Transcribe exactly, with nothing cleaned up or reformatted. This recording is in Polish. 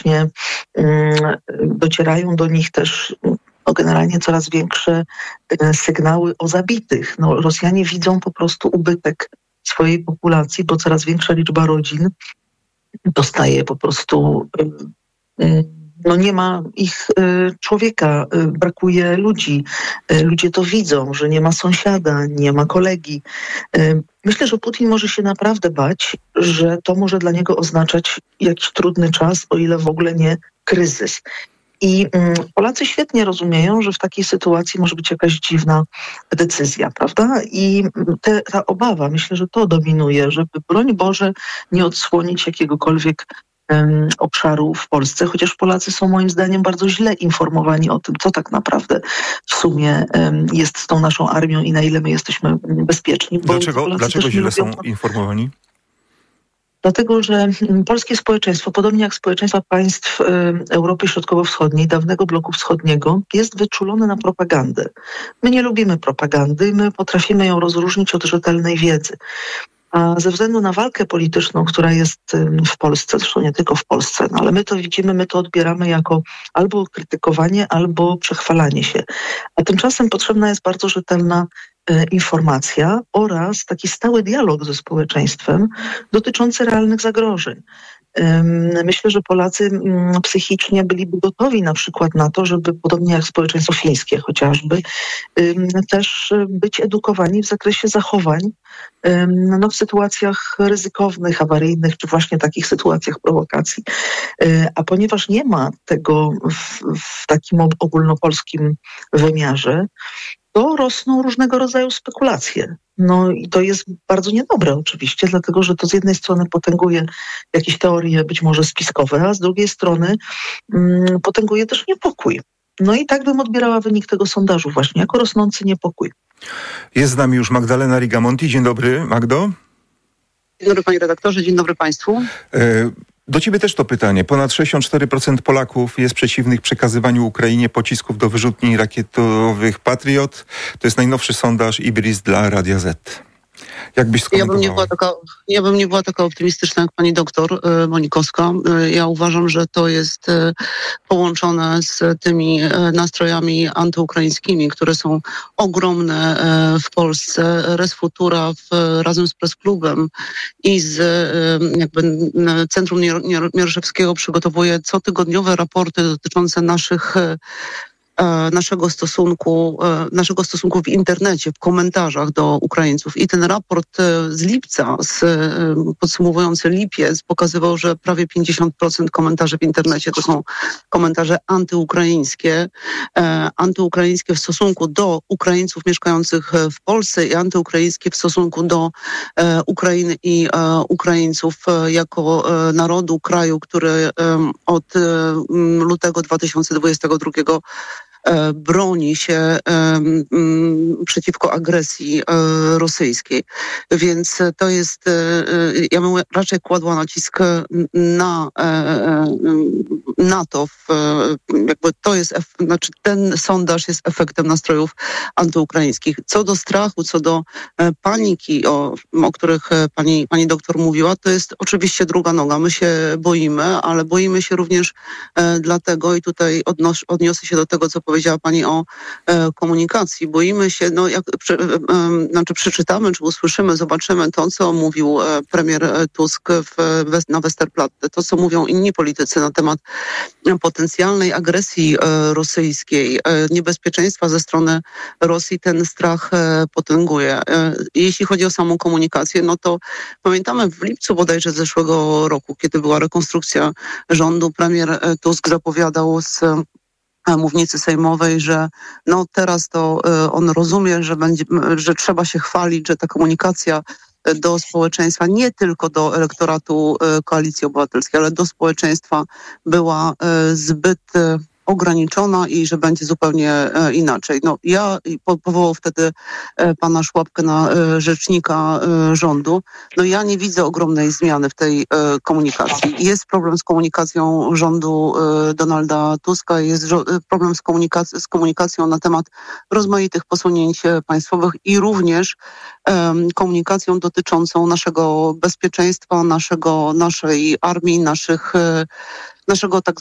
docierają do nich też no, generalnie coraz większe sygnały o zabitych. No, Rosjanie widzą po prostu ubytek swojej populacji, bo coraz większa liczba rodzin dostaje po prostu, no nie ma ich człowieka, brakuje ludzi. Ludzie to widzą, że nie ma sąsiada, nie ma kolegi. Myślę, że Putin może się naprawdę bać, że to może dla niego oznaczać jakiś trudny czas, o ile w ogóle nie kryzys. I Polacy świetnie rozumieją, że w takiej sytuacji może być jakaś dziwna decyzja, prawda? I te, ta obawa, myślę, że to dominuje, żeby broń Boże nie odsłonić jakiegokolwiek um, obszaru w Polsce, chociaż Polacy są moim zdaniem bardzo źle informowani o tym, co tak naprawdę w sumie um, jest z tą naszą armią i na ile my jesteśmy bezpieczni. Bo dlaczego dlaczego źle lubią... są informowani? Dlatego, że polskie społeczeństwo, podobnie jak społeczeństwa państw Europy Środkowo-Wschodniej, dawnego bloku wschodniego, jest wyczulone na propagandę. My nie lubimy propagandy, my potrafimy ją rozróżnić od rzetelnej wiedzy. A ze względu na walkę polityczną, która jest w Polsce, zresztą nie tylko w Polsce, no ale my to widzimy, my to odbieramy jako albo krytykowanie, albo przechwalanie się. A tymczasem potrzebna jest bardzo rzetelna informacja oraz taki stały dialog ze społeczeństwem dotyczący realnych zagrożeń. Myślę, że Polacy psychicznie byliby gotowi na przykład na to, żeby podobnie jak społeczeństwo fińskie chociażby, też być edukowani w zakresie zachowań no, w sytuacjach ryzykownych, awaryjnych, czy właśnie takich sytuacjach prowokacji. A ponieważ nie ma tego w, w takim ogólnopolskim wymiarze, to rosną różnego rodzaju spekulacje. No i to jest bardzo niedobre oczywiście, dlatego że to z jednej strony potęguje jakieś teorie być może spiskowe, a z drugiej strony mm, potęguje też niepokój. No i tak bym odbierała wynik tego sondażu właśnie, jako rosnący niepokój. Jest z nami już Magdalena Rigamonti. Dzień dobry, Magdo. Dzień dobry panie redaktorze, dzień dobry państwu. E- Do ciebie też to pytanie. Ponad sześćdziesiąt cztery procent Polaków jest przeciwnych przekazywaniu Ukrainie pocisków do wyrzutni rakietowych Patriot. To jest najnowszy sondaż Ibris dla Radia Z. Jak byś skomentowała? Ja bym nie była taka, ja bym nie była taka optymistyczna jak pani doktor y, Monikowska. Y, ja uważam, że to jest y, połączone z tymi y, nastrojami antyukraińskimi, które są ogromne y, w Polsce. Res Futura w, razem z Press Klubem i z y, jakby y, Centrum Mieroszewskiego przygotowuje cotygodniowe raporty dotyczące naszych y, naszego stosunku, naszego stosunku w internecie, w komentarzach do Ukraińców. I ten raport z lipca, z, podsumowujący lipiec, pokazywał, że prawie pięćdziesiąt procent komentarzy w internecie to są komentarze antyukraińskie. Antyukraińskie w stosunku do Ukraińców mieszkających w Polsce i antyukraińskie w stosunku do Ukrainy i Ukraińców jako narodu, kraju, który od lutego dwa tysiące dwudziestego drugiego broni się um, przeciwko agresji um, rosyjskiej. Więc to jest, um, ja bym raczej kładła nacisk na, um, na to, w, jakby to jest, znaczy ten sondaż jest efektem nastrojów antyukraińskich. Co do strachu, co do um, paniki, o, o których pani, pani doktor mówiła, to jest oczywiście druga noga. My się boimy, ale boimy się również um, dlatego, i tutaj odnos, odniosę się do tego, co powiedziała pani o e, komunikacji. Boimy się, no jak przy, e, e, znaczy przeczytamy, czy usłyszymy, zobaczymy to, co mówił e, premier Tusk w, w, na Westerplatte, to, co mówią inni politycy na temat e, potencjalnej agresji e, rosyjskiej, e, niebezpieczeństwa ze strony Rosji, ten strach e, potęguje. E, jeśli chodzi o samą komunikację, no to pamiętamy w lipcu bodajże zeszłego roku, kiedy była rekonstrukcja rządu, premier Tusk zapowiadał z mównicy sejmowej, że no teraz to y, on rozumie, że będzie, że trzeba się chwalić, że ta komunikacja do społeczeństwa, nie tylko do elektoratu y, Koalicji Obywatelskiej, ale do społeczeństwa była y, zbyt y, ograniczona i że będzie zupełnie e, inaczej. No, ja po, powołał wtedy e, pana Szłapkę na e, rzecznika e, rządu. No ja nie widzę ogromnej zmiany w tej e, komunikacji. Jest problem z komunikacją rządu e, Donalda Tuska, jest żo- problem z, komunikac- z komunikacją na temat rozmaitych posunięć państwowych i również e, komunikacją dotyczącą naszego bezpieczeństwa, naszego, naszej armii, naszych, e, naszego tak